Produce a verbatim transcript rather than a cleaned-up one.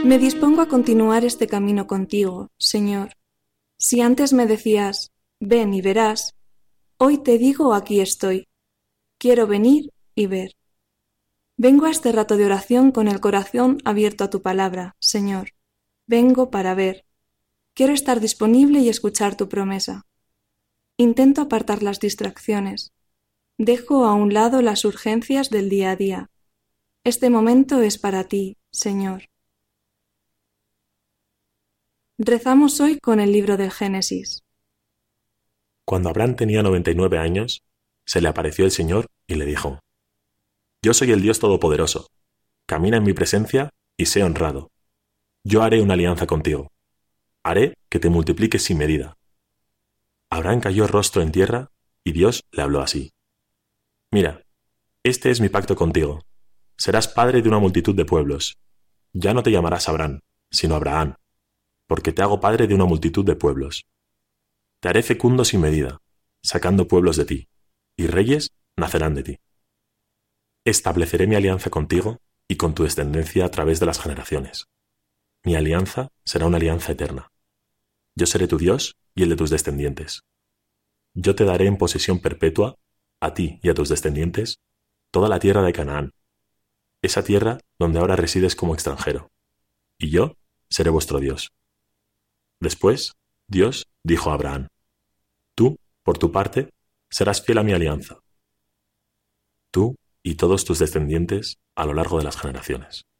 Me dispongo a continuar este camino contigo, Señor. Si antes me decías, ven y verás, hoy te digo, aquí estoy. Quiero venir y ver. Vengo a este rato de oración con el corazón abierto a tu palabra, Señor. Vengo para ver. Quiero estar disponible y escuchar tu promesa. Intento apartar las distracciones. Dejo a un lado las urgencias del día a día. Este momento es para ti, Señor. Rezamos hoy con el libro del Génesis. Cuando Abraham tenía noventa y nueve años, se le apareció el Señor y le dijo: Yo soy el Dios Todopoderoso. Camina en mi presencia y sé honrado. Yo haré una alianza contigo. Haré que te multipliques sin medida. Abraham cayó rostro en tierra y Dios le habló así: Mira, este es mi pacto contigo. Serás padre de una multitud de pueblos. Ya no te llamarás Abraham, sino Abraham, porque te hago padre de una multitud de pueblos. Te haré fecundo sin medida, sacando pueblos de ti, y reyes nacerán de ti. Estableceré mi alianza contigo y con tu descendencia a través de las generaciones. Mi alianza será una alianza eterna. Yo seré tu Dios y el de tus descendientes. Yo te daré en posesión perpetua, a ti y a tus descendientes, toda la tierra de Canaán, esa tierra donde ahora resides como extranjero, y yo seré vuestro Dios. Después, Dios dijo a Abraham: Tú, por tu parte, serás fiel a mi alianza. Tú y todos tus descendientes a lo largo de las generaciones.